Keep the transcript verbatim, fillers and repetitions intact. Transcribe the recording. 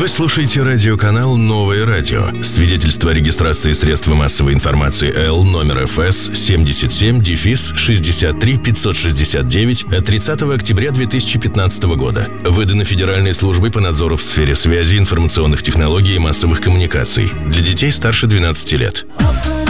слушаете радиоканал «Новое радио». Свидетельство о регистрации средства массовой информации Л номер эф эс семьдесят семь шестьдесят три пятьсот шестьдесят девять от тридцатого октября две тысячи пятнадцатого года. Выдано Федеральной службой по надзору в сфере связи, информационных технологий и массовых коммуникаций. Для детей старше двенадцати лет.